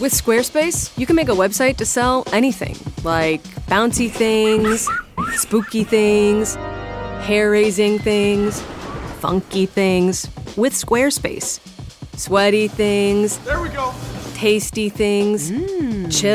With Squarespace, you can make a website to sell anything, like bouncy things, spooky things, hair-raising things, funky things. With Squarespace. Sweaty things. There we go. Tasty things.